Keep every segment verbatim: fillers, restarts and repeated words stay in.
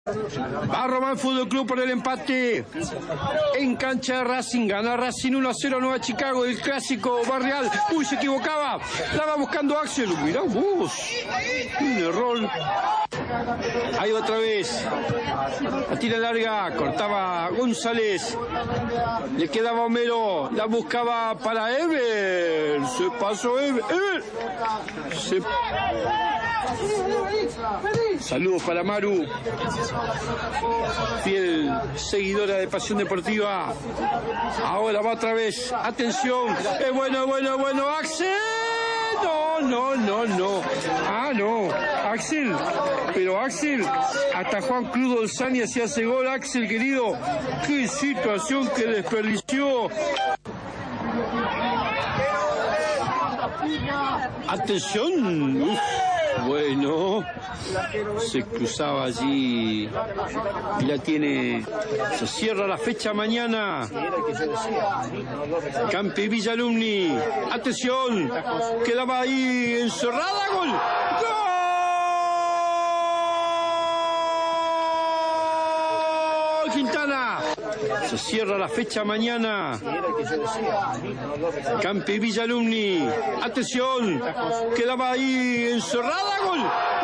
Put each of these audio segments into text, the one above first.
Va Román Fútbol Club por el empate en cancha de Racing. Gana Racing uno a cero Nueva Chicago del clásico barrial. Uy, se equivocaba. La va buscando Axel. Mirá vos. Un error. Ahí va otra vez. La tira larga. Cortaba González. Le quedaba Homero. La buscaba para Ever. Se pasó Ever. Ever. Se... Saludos para Maru, fiel seguidora de Pasión Deportiva. Ahora va otra vez. Atención. Es bueno, bueno, bueno. Axel. No, no, no, no. Ah, no. Axel. Pero Axel, hasta Juan Cruz Dolzani hacía ese gol. Axel, querido. Qué situación que desperdició. Atención. Uf. Bueno, se cruzaba allí y la tiene. Se cierra la fecha mañana. Campi Villalumni. Atención, quedaba ahí encerrada. Gol. ¡Gol! Quintana. Se cierra la fecha mañana. Campi Villalumni. Atención, quedaba ahí encerrada. Gol.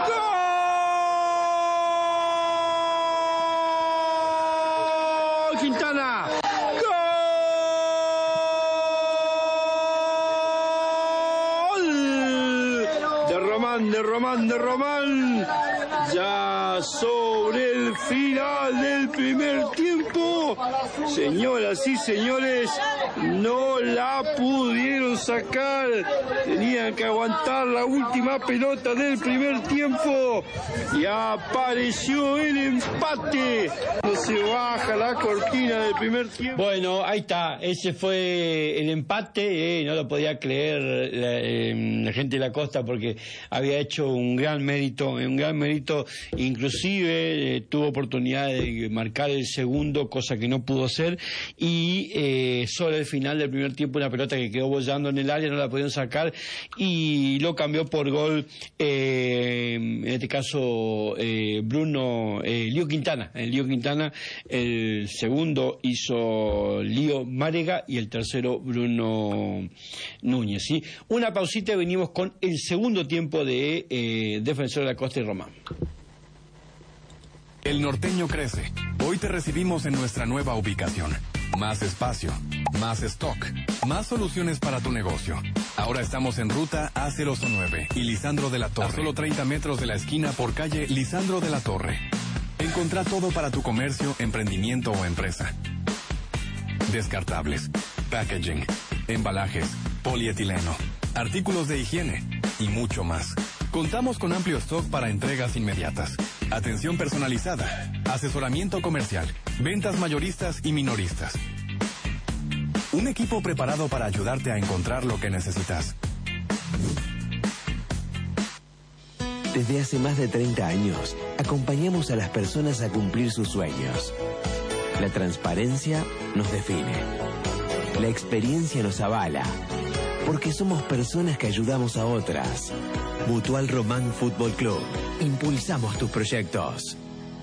¡Gol! Quintana. ¡Gol! De Román, de Román, de Román. Ya sobre el final del primer tiempo, señoras y señores, no la pudieron sacar. Tenían que aguantar la última pelota del primer tiempo y apareció el empate. No se baja la cortina del primer tiempo. Bueno, ahí está. Ese fue el empate. Eh, no lo podía creer la, eh, la gente de la costa porque había hecho un gran mérito, un gran mérito. Inclusive eh, tuvo oportunidad de marcar el segundo, cosa que no pudo hacer, y eh, sobre el final del primer tiempo una pelota que quedó bollando en el área, no la pudieron sacar y lo cambió por gol, eh, en este caso eh, Bruno, eh, Lío Quintana, el Lío Quintana, el segundo hizo Lío Márega y el tercero Bruno Núñez, ¿sí? Una pausita y venimos con el segundo tiempo de eh, Defensor de la Costa y Román. El norteño crece. Hoy te recibimos en nuestra nueva ubicación. Más espacio, más stock, más soluciones para tu negocio. Ahora estamos en ruta A cero nueve y Lisandro de la Torre. A solo treinta metros de la esquina por calle Lisandro de la Torre. Encontrá todo para tu comercio, emprendimiento o empresa. Descartables, packaging, embalajes, polietileno, artículos de higiene y mucho más. Contamos con amplio stock para entregas inmediatas, atención personalizada, asesoramiento comercial, ventas mayoristas y minoristas. Un equipo preparado para ayudarte a encontrar lo que necesitas. Desde hace más de treinta años, acompañamos a las personas a cumplir sus sueños. La transparencia nos define. La experiencia nos avala. Porque somos personas que ayudamos a otras. Mutual Román Fútbol Club. Impulsamos tus proyectos.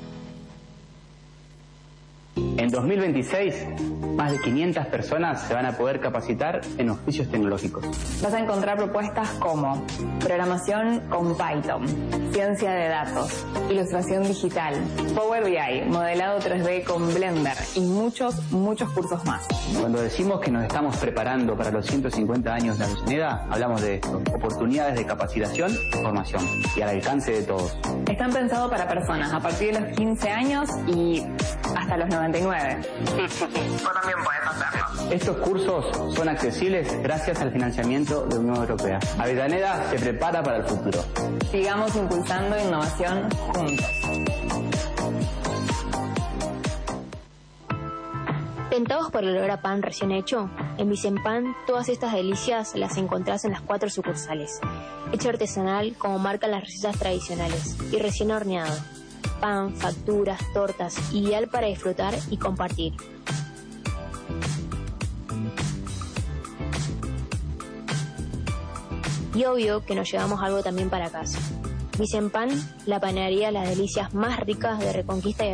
En dos mil veintiséis, más de quinientas personas se van a poder capacitar en oficios tecnológicos. Vas a encontrar propuestas como programación con Python, ciencia de datos, ilustración digital, Power B I, modelado tres D con Blender y muchos, muchos cursos más. Cuando decimos que nos estamos preparando para los ciento cincuenta años de Avellaneda, hablamos de esto, oportunidades de capacitación y formación, y al alcance de todos. Están pensados para personas a partir de los quince años y hasta los noventa y nueve. Vos también podés hacerlo. Estos cursos son accesibles gracias al financiamiento de la Unión Europea. Avellaneda se prepara para el futuro. Sigamos impulsando innovación juntos. ¿Tentados por el olor a pan recién hecho? En Vicempan, todas estas delicias las encontrás en las cuatro sucursales. Hecho artesanal, como marcan las recetas tradicionales, y recién horneado. Pan, facturas, tortas, ideal para disfrutar y compartir. Y obvio que nos llevamos algo también para casa. Vicen Pan, la panadería Las Delicias más ricas de Reconquista y